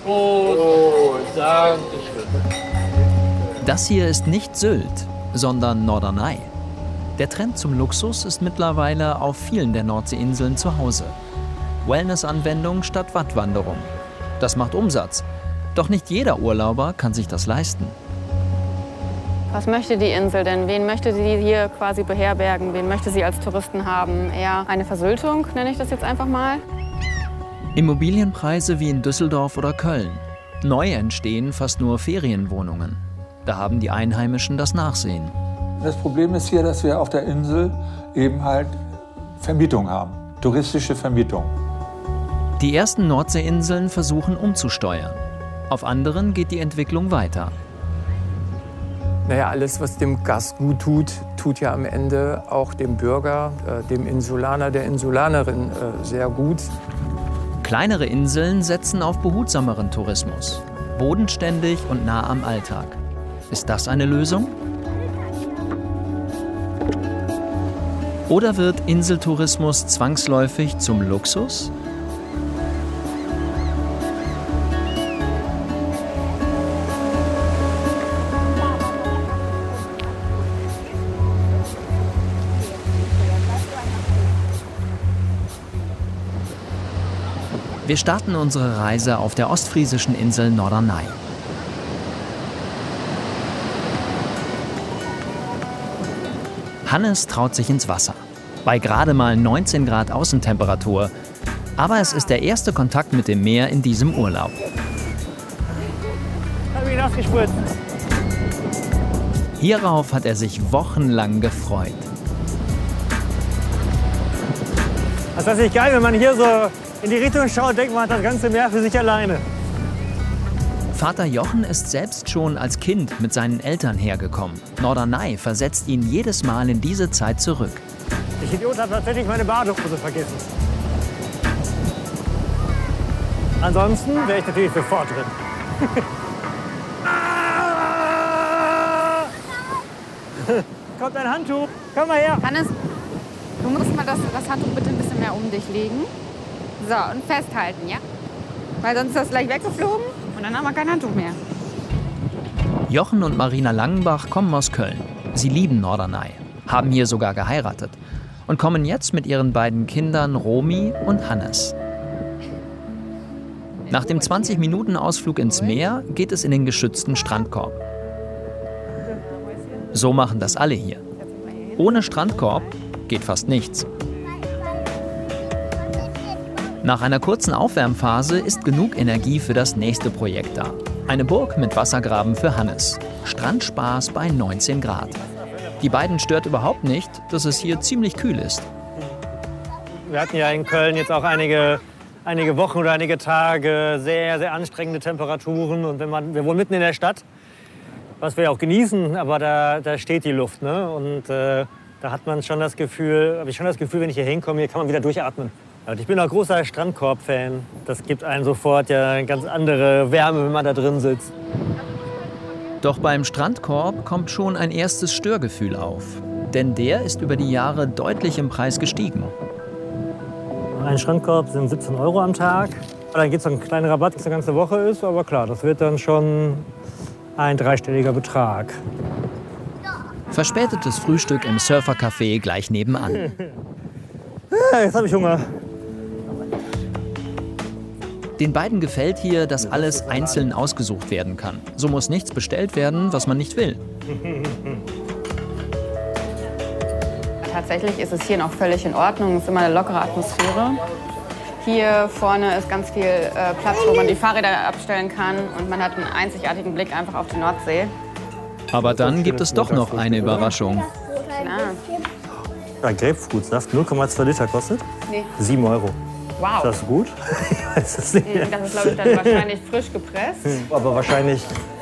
Oh, danke schön. Das hier ist nicht Sylt, sondern Norderney. Der Trend zum Luxus ist mittlerweile auf vielen der Nordseeinseln zu Hause. Wellness-Anwendung statt Wattwanderung. Das macht Umsatz. Doch nicht jeder Urlauber kann sich das leisten. Was möchte die Insel denn? Wen möchte sie hier quasi beherbergen? Wen möchte sie als Touristen haben? Eher eine Versültung, nenne ich das jetzt einfach mal. Immobilienpreise wie in Düsseldorf oder Köln. Neu entstehen fast nur Ferienwohnungen. Da haben die Einheimischen das Nachsehen. Das Problem ist hier, dass wir auf der Insel eben halt Vermietung haben, touristische Vermietung. Die ersten Nordseeinseln versuchen umzusteuern. Auf anderen geht die Entwicklung weiter. Naja, alles, was dem Gast gut tut, tut ja am Ende auch dem Bürger, dem Insulaner, der Insulanerin sehr gut. Kleinere Inseln setzen auf behutsameren Tourismus. Bodenständig und nah am Alltag. Ist das eine Lösung? Oder wird Inseltourismus zwangsläufig zum Luxus? Wir starten unsere Reise auf der ostfriesischen Insel Norderney. Hannes traut sich ins Wasser. Bei gerade mal 19 Grad Außentemperatur. Aber es ist der erste Kontakt mit dem Meer in diesem Urlaub. Hierauf hat er sich wochenlang gefreut. Das ist nicht geil, wenn man hier so in die Richtung schaut, denkt man, hat das ganze Meer für sich alleine. Vater Jochen ist selbst schon als Kind mit seinen Eltern hergekommen. Norderney versetzt ihn jedes Mal in diese Zeit zurück. Ich Idiot habe tatsächlich meine Badehose vergessen. Ansonsten wäre ich natürlich sofort drin. Kommt ein Handtuch, komm mal her. Hannes, du musst mal das Handtuch bitte ein bisschen mehr um dich legen. So, und festhalten, ja? Weil sonst ist das gleich weggeflogen und dann haben wir kein Handtuch mehr. Jochen und Marina Langenbach kommen aus Köln. Sie lieben Norderney, haben hier sogar geheiratet und kommen jetzt mit ihren beiden Kindern Romy und Hannes. Nach dem 20-Minuten-Ausflug ins Meer geht es in den geschützten Strandkorb. So machen das alle hier. Ohne Strandkorb geht fast nichts. Nach einer kurzen Aufwärmphase ist genug Energie für das nächste Projekt da. Eine Burg mit Wassergraben für Hannes. Strandspaß bei 19 Grad. Die beiden stört überhaupt nicht, dass es hier ziemlich kühl ist. Wir hatten ja in Köln jetzt auch einige Wochen oder einige Tage sehr, sehr anstrengende Temperaturen. Und wir wohnen mitten in der Stadt, was wir auch genießen, aber da steht die Luft. Ne? Und da hat man schon das Gefühl, wenn ich hier hinkomme, hier kann man wieder durchatmen. Und ich bin auch großer Strandkorb-Fan. Das gibt einem sofort ja eine ganz andere Wärme, wenn man da drin sitzt. Doch beim Strandkorb kommt schon ein erstes Störgefühl auf. Denn der ist über die Jahre deutlich im Preis gestiegen. Ein Strandkorb sind 17 € am Tag. Dann gibt es einen kleinen Rabatt, was eine ganze Woche ist. Aber klar, das wird dann schon ein dreistelliger Betrag. Verspätetes Frühstück im Surfercafé gleich nebenan. Jetzt habe ich Hunger. Den beiden gefällt hier, dass alles einzeln ausgesucht werden kann. So muss nichts bestellt werden, was man nicht will. Tatsächlich ist es hier noch völlig in Ordnung. Es ist immer eine lockere Atmosphäre. Hier vorne ist ganz viel Platz, wo man die Fahrräder abstellen kann. Und man hat einen einzigartigen Blick einfach auf die Nordsee. Aber dann gibt es doch noch eine Überraschung. Ja, Grapefruitsaft, 0,2 Liter kostet? Nee. 7 €. Wow. Ist das gut? Ich weiß es nicht. Das ist, glaube ich, dann wahrscheinlich frisch gepresst. Aber wahrscheinlich